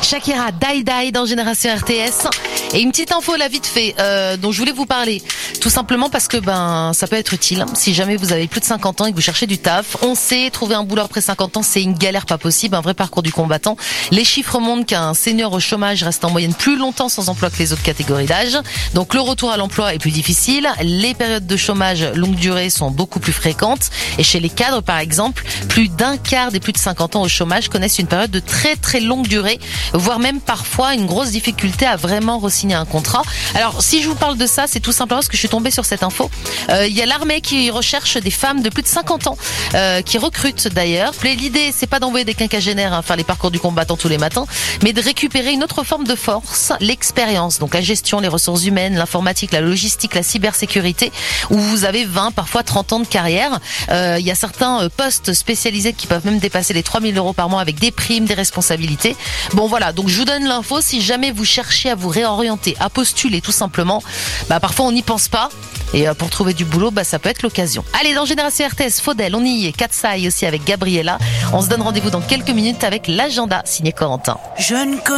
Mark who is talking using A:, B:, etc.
A: Shakira, Die Die dans Génération RTS. Et une petite info là vite fait dont je voulais vous parler. Tout simplement parce que ça peut être utile si jamais vous avez plus de 50 ans et que vous cherchez du taf. On sait, trouver un boulot après 50 ans, c'est une galère pas possible, un vrai parcours du combattant. Les chiffres montrent qu'un senior au chômage reste en moyenne plus longtemps sans emploi que les autres catégories d'âge. Donc le retour à l'emploi est plus difficile. Les périodes de chômage longue durée sont beaucoup plus fréquentes. Et chez les cadres par exemple, plus d'un quart des plus de 50 ans au chômage connaissent une période de très très longue durée, voire même parfois une grosse difficulté à vraiment re-signer un contrat. Alors si je vous parle de ça, c'est tout simplement parce que je suis tombée sur cette info. Il y a l'armée qui recherche des femmes de plus de 50 ans, qui recrutent d'ailleurs. L'idée, c'est pas d'envoyer des quinquagénaires faire les parcours du combattant tous les matins, mais de récupérer une autre forme de force, l'expérience, donc la gestion, les ressources humaines, l'informatique, la logistique, la cybersécurité, où vous avez 20, parfois 30 ans de carrière. Il y a certains postes spécialisés qui peuvent même dépasser les 3 000 € par mois avec des primes, des responsabilités. Bon voilà, donc je vous donne l'info. Si jamais vous cherchez à vous réorienter, à postuler tout simplement, parfois on n'y pense pas. Et pour trouver du boulot, ça peut être l'occasion. Allez, dans Génération RTS, Faudel, on y est. Katsai aussi avec Gabriella. On se donne rendez-vous dans quelques minutes avec l'agenda signé Corentin.